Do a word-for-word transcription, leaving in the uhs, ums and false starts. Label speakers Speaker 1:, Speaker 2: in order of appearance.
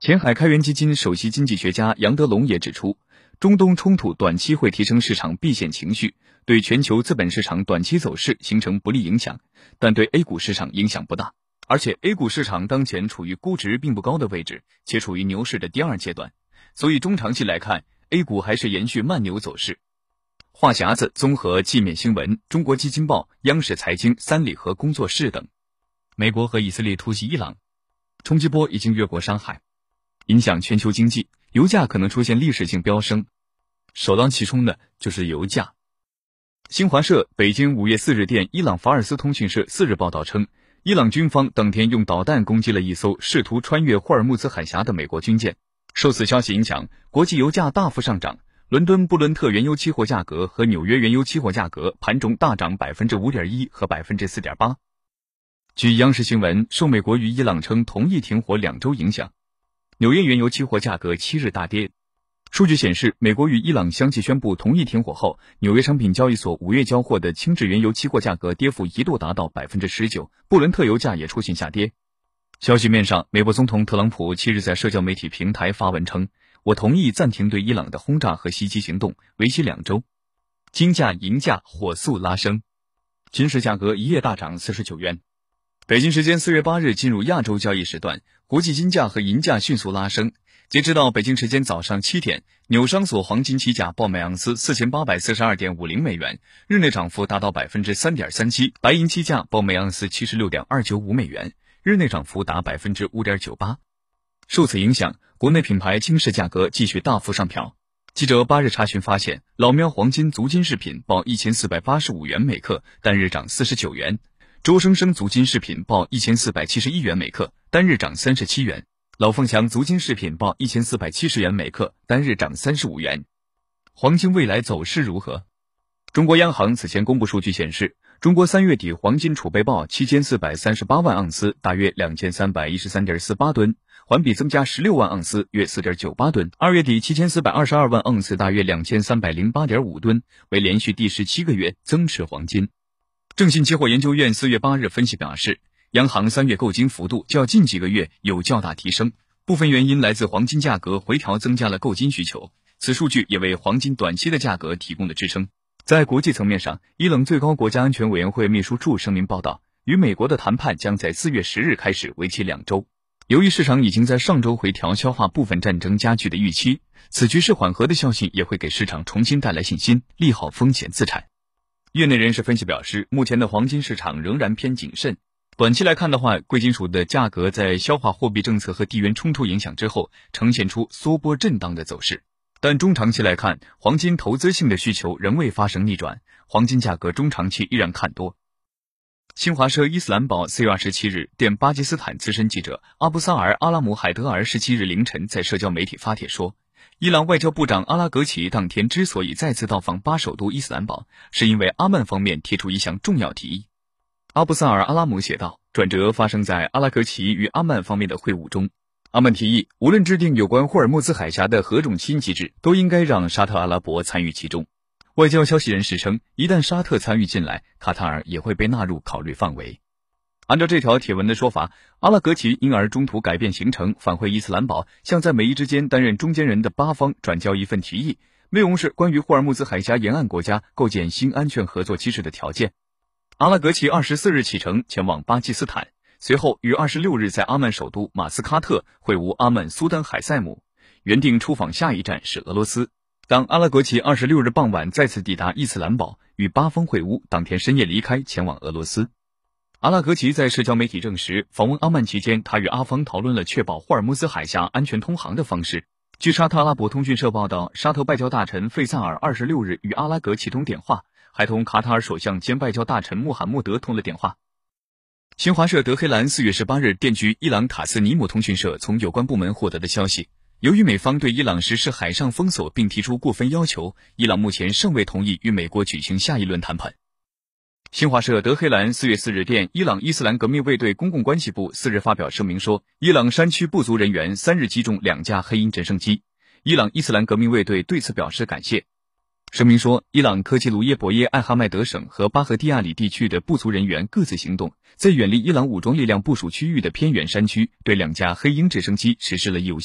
Speaker 1: 前海开源基金首席经济学家杨德龙也指出，中东冲突短期会提升市场避险情绪，对全球资本市场短期走势形成不利影响，但对 A 股市场影响不大。而且 A 股市场当前处于估值并不高的位置，且处于牛市的第二阶段，所以中长期来看 A 股还是延续慢牛走势。话匣子综合界面新闻、中国基金报、央视财经、三里河工作室等。美国和以色列突袭伊朗，冲击波已经越过山海，影响全球经济，油价可能出现历史性飙升，首当其冲的就是油价。新华社北京五月四日电伊朗法尔斯通讯社四日报道称，伊朗军方当天用导弹攻击了一艘试图穿越霍尔木兹海峡的美国军舰，受此消息影响，国际油价大幅上涨，伦敦布伦特原油期货价格和纽约原油期货价格盘中大涨 百分之五点一 和 百分之四点八。 据央视新闻，受美国与伊朗称同意停火两周影响，纽约原油期货价格七日大跌。数据显示，美国与伊朗相继宣布同意停火后，纽约商品交易所五月交货的轻质原油期货价格跌幅一度达到 百分之十九， 布伦特油价也出现下跌。消息面上，美国总统特朗普七日在社交媒体平台发文称，我同意暂停对伊朗的轰炸和袭击行动，为期两周。金价、银价火速拉升，金市价格一夜大涨四十九元。北京时间四月八日进入亚洲交易时段，国际金价和银价迅速拉升。截止到北京时间早上七点，纽商所黄金期价报每盎司 四千八百四十二点五零美元，日内涨幅达到 百分之三点三七， 白银期价报每盎司 七十六点二九五美元，日内涨幅达 百分之五点九八。 受此影响，国内品牌金饰价格继续大幅上调。记者八日查询发现，老喵黄金足金饰品报一千四百八十五元每克，单日涨四十九元；周生生足金饰品报一千四百七十一元每克，单日涨三十七元；老凤祥足金饰品报一千四百七十元每克，单日涨三十五元。黄金未来走势如何？中国央行此前公布数据显示，中国三月底黄金储备报七千四百三十八万盎司，大约 两千三百一十三点四八吨，环比增加十六万盎司，约 四点九八吨。二月底七千四百二十二万盎司，大约 两千三百零八点五吨，为连续第十七个月增持黄金。正信期货研究院四月八日分析表示，央行三月购金幅度较近几个月有较大提升，部分原因来自黄金价格回调增加了购金需求，此数据也为黄金短期的价格提供了支撑。在国际层面上，伊朗最高国家安全委员会秘书处声明报道，与美国的谈判将在四月十日开始，为期两周。由于市场已经在上周回调消化部分战争加剧的预期，此局势缓和的消息也会给市场重新带来信心，利好风险资产。业内人士分析表示，目前的黄金市场仍然偏谨慎。短期来看的话，贵金属的价格在消化货币政策和地缘冲突影响之后，呈现出缩波震荡的走势。但中长期来看，黄金投资性的需求仍未发生逆转，黄金价格中长期依然看多。新华社伊斯兰报四月二十七日电巴基斯坦资深记者阿布萨尔·阿拉姆海德尔十七日凌晨在社交媒体发帖说，伊朗外交部长阿拉格齐当天之所以再次到访巴首都伊斯兰堡，是因为阿曼方面提出一项重要提议。阿布萨尔·阿拉姆写道，转折发生在阿拉格齐与阿曼方面的会晤中。阿曼提议，无论制定有关霍尔木兹海峡的何种新机制，都应该让沙特阿拉伯参与其中。外交消息人士称，一旦沙特参与进来，卡塔尔也会被纳入考虑范围。按照这条帖文的说法，阿拉格齐因而中途改变行程，返回伊斯兰堡，向在美伊之间担任中间人的巴方转交一份提议，内容是关于霍尔木兹海峡沿岸国家构建新安全合作机制的条件。阿拉格齐二十四日启程前往巴基斯坦，随后于二十六日在阿曼首都马斯喀特会晤阿曼苏丹海塞姆，原定出访下一站是俄罗斯。当阿拉格齐二十六日傍晚再次抵达伊斯兰堡与巴方会晤，当天深夜离开前往俄罗斯。阿拉格齐在社交媒体证实，访问阿曼期间，他与阿方讨论了确保霍尔木兹海峡安全通航的方式。据沙特阿拉伯通讯社报道，沙特外交大臣费萨尔二十六日与阿拉格齐通电话，还同卡塔尔首相兼外交大臣穆罕默德通了电话。新华社德黑兰四月十八日电据伊朗塔斯尼姆通讯社从有关部门获得的消息，由于美方对伊朗实施海上封锁并提出过分要求，伊朗目前尚未同意与美国举行下一轮谈判。新华社德黑兰四月四日电伊朗伊斯兰革命卫队公共关系部四日发表声明说，伊朗山区部族人员三日击中两架黑鹰直升机，伊朗伊斯兰革命卫队对此表示感谢。声明说，伊朗科奇卢耶伯耶艾哈迈德省和巴赫蒂亚里地区的部族人员各自行动，在远离伊朗武装力量部署区域的偏远山区，对两架黑鹰直升机实施了有